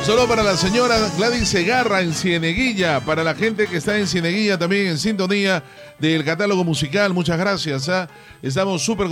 Solo para la señora Gladys Segarra en Cieneguilla, para la gente que está en Cieneguilla también en sintonía del catálogo musical. Muchas gracias. Estamos súper